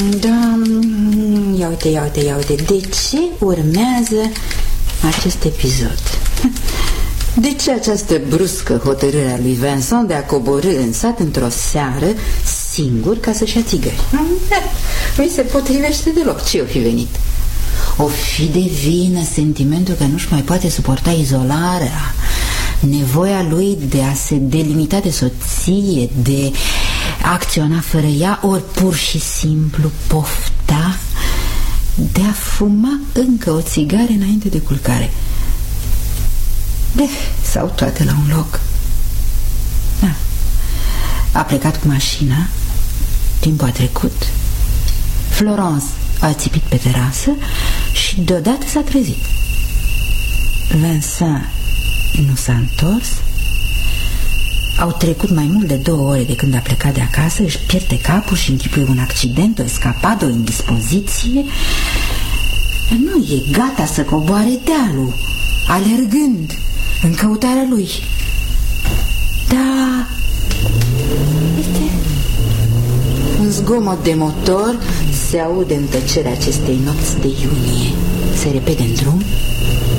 Da, ia uite. De ce urmează acest episod? De ce această bruscă hotărâre a lui Vincent de a coborî în sat într-o seară singur ca să-și ia țigări? Nu se potrivește deloc. Ce-o fi venit? O fi de vină sentimentul că nu-și mai poate suporta izolarea, nevoia lui de a se delimita de soție, de a acționa fără ea, ori pur și simplu pofta de a fuma încă o țigară înainte de culcare. Sau toate la un loc. Da. A plecat cu mașina, timpul a trecut, Florence a țipit pe terasă și deodată s-a trezit. Vincent nu s-a întors. Au trecut mai mult de 2 ore de când a plecat de acasă. Își pierde capul și închipuie un accident, o escapadă, o indispoziție. Nu e gata să coboare dealul, alergând în căutarea lui. Da, uite, un zgomot de motor se aude în tăcerea acestei nopți de iunie. Se repede în drum